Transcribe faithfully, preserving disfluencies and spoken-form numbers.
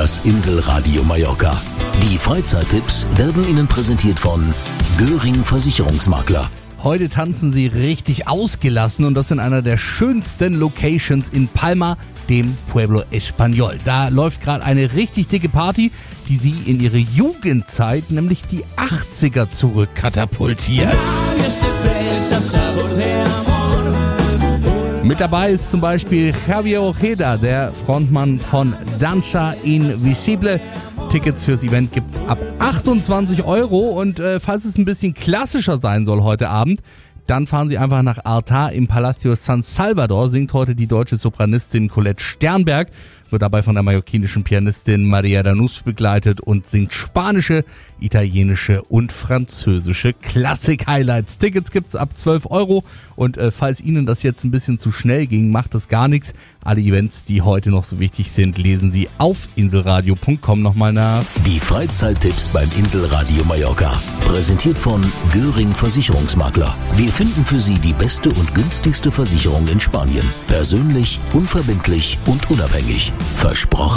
Das Inselradio Mallorca. Die Freizeittipps werden Ihnen präsentiert von Göring Versicherungsmakler. Heute tanzen sie richtig ausgelassen und das in einer der schönsten Locations in Palma, dem Pueblo Español. Da läuft gerade eine richtig dicke Party, die sie in ihre Jugendzeit, nämlich die achtziger, zurückkatapultiert. Mit dabei ist zum Beispiel Javier Ojeda, der Frontmann von Danza Invisible. Tickets fürs Event gibt's ab achtundzwanzig Euro und äh, falls es ein bisschen klassischer sein soll heute Abend, dann fahren Sie einfach nach Artà im Palacio San Salvador, singt heute die deutsche Sopranistin Colette Sternberg, wird dabei von der mallorquinischen Pianistin Maria Danús begleitet und singt spanische, italienische und französische Klassik-Highlights. Tickets gibt's ab zwölf Euro und äh, falls Ihnen das jetzt ein bisschen zu schnell ging, macht das gar nichts. Alle Events, die heute noch so wichtig sind, lesen Sie auf inselradio punkt com nochmal nach. Die Freizeittipps beim Inselradio Mallorca. Präsentiert von Göring Versicherungsmakler. Wir finden für Sie die beste und günstigste Versicherung in Spanien. Persönlich, unverbindlich und unabhängig. Versprochen.